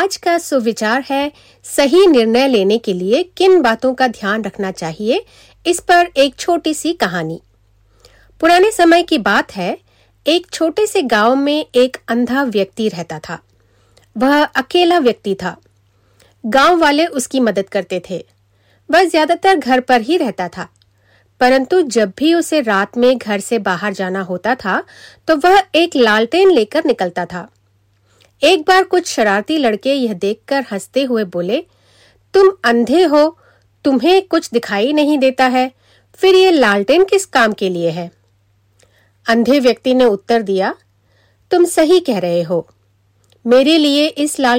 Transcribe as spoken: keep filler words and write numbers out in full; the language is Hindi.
आज का सुविचार है सही निर्णय लेने के लिए किन बातों का ध्यान रखना चाहिए। इस पर एक छोटी सी कहानी। पुराने समय की बात है। एक छोटे से गांव में एक अंधा व्यक्ति रहता था। वह अकेला व्यक्ति था। गांव वाले उसकी मदद करते थे। वह ज्यादातर घर पर ही रहता था, परंतु जब भी उसे रात में घर से बाहर जाना होता था तो वह एक लालटेन लेकर निकलता था। एक बार कुछ शरारती लड़के यह देखकर हंसते हुए बोले, तुम अंधे हो, तुम्हें कुछ दिखाई नहीं देता है, फिर ये लालटेन किस काम के लिए है? अंधे व्यक्ति ने उत्तर दिया, तुम सही कह रहे हो, मेरे लिए इस लाल